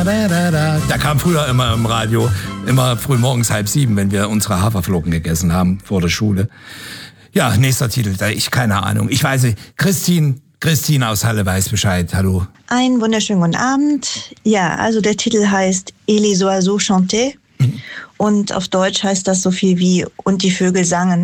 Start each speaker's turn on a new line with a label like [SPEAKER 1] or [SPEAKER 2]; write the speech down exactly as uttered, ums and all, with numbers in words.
[SPEAKER 1] Da kam früher immer im Radio, immer früh morgens halb sieben, wenn wir unsere Haferflocken gegessen haben vor der Schule. Ja, nächster Titel, da ich keine Ahnung. Ich weiß nicht, Christine, Christine aus Halle weiß Bescheid. Hallo.
[SPEAKER 2] Einen wunderschönen guten Abend. Ja, also der Titel heißt Et les oiseaux chantaient. Mhm. Und auf Deutsch heißt das so viel wie Und die Vögel sangen.